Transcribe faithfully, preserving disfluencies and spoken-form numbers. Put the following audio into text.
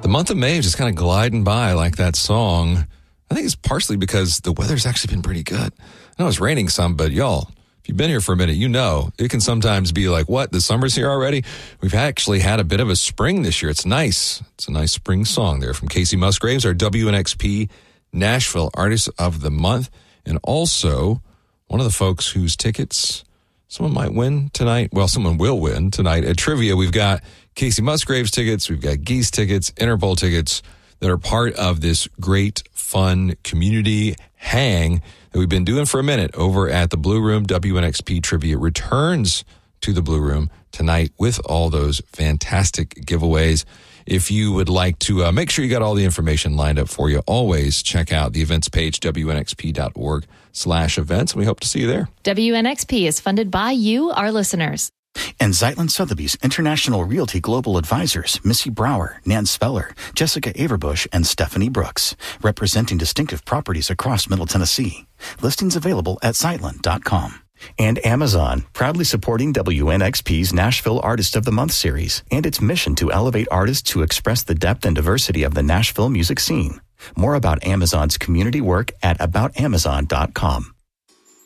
The month of May is just kind of gliding by like that song. I think it's partially because the weather's actually been pretty good. I know it's raining some, but y'all, if you've been here for a minute, you know it can sometimes be like, what, the summer's here already? We've actually had a bit of a spring this year. It's nice. It's a nice spring song there from Casey Musgraves, our W N X P Nashville Artist of the Month, and also one of the folks whose tickets someone might win tonight. Well, someone will win tonight at Trivia. We've got Casey Musgraves tickets. We've got Geese tickets, Interpol tickets that are part of this great, fun community hang that we've been doing for a minute over at the Blue Room. W N X P Trivia returns to the Blue Room tonight with all those fantastic giveaways. If you would like to uh, make sure you got all the information lined up for you, always check out the events page, W N X P dot org slash events, and we hope to see you there. W N X P is funded by you, our listeners. And Zeitlin Sotheby's International Realty Global Advisors, Missy Brower, Nan Speller, Jessica Averbush, and Stephanie Brooks, representing distinctive properties across Middle Tennessee. Listings available at zeitlin dot com. And Amazon, proudly supporting W N X P's Nashville Artist of the Month series and its mission to elevate artists to express the depth and diversity of the Nashville music scene. More about Amazon's community work at about amazon dot com.